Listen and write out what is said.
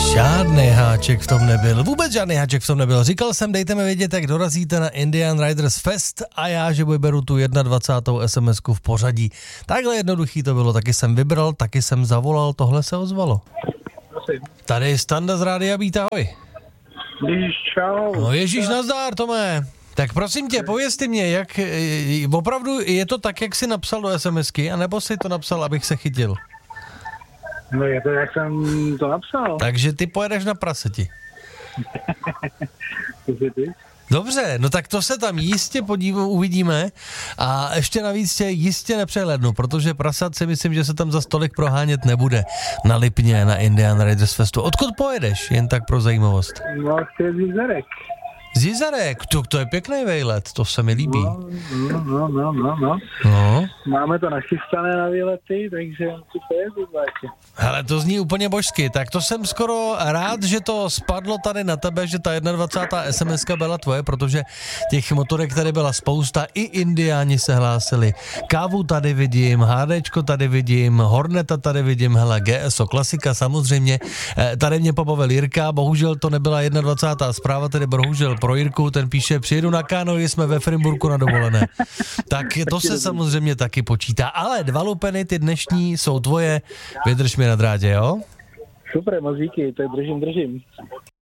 Žádný háček v tom nebyl, vůbec žádný háček v tom nebyl. Říkal jsem, dejte mi vědět, jak dorazíte na Indian Riders Fest a já, že vyberu tu 21. SMS-ku v pořadí. Takhle jednoduchý to bylo, taky jsem vybral, taky jsem zavolal, tohle se ozvalo. Prosím. Tady je Standa z Rádia Beat, ahoj. Ježíš, čau. No Ježíš, nazdár, Tome. Tak prosím tě, povězte mě, jak opravdu je to tak, jak jsi napsal do SMSky, anebo jsi to napsal, abych se chytil? No je to, jak jsem to napsal. Takže ty pojedeš na praseti. To jsi ty? Dobře, no tak to se tam jistě uvidíme a ještě navíc tě jistě nepřehlednu, protože prasat si myslím, že se tam za stolik prohánět nebude na Lipně, na Indian Riders Festu. Odkud pojedeš, jen tak pro zajímavost? No, chci z Jizerek. Z Jizerek, to je pěkný vejlet, to se mi líbí. No. Máme to nachystané na výlety, takže si pojedu v létě. Hele, to zní úplně božsky, tak to jsem skoro rád, že to spadlo tady na tebe, že ta 21. SMS-ka byla tvoje, protože těch motorek tady byla spousta, i Indiáni se hlásili. Kávu tady vidím, HDčko tady vidím, Horneta tady vidím, hele, GSO klasika samozřejmě. Tady mě pobavil Jirka, bohužel to nebyla 21. zpráva, tedy bohužel pro Jirku, ten píše, přijedu na Kánoji, jsme ve Frimburku na dovolené. Tak to se samozřejmě taky počítá, ale 2 lupeny, ty dnešní, jsou tvoje, vydrž mi na drátě, jo? Super, moc díky, tak držím.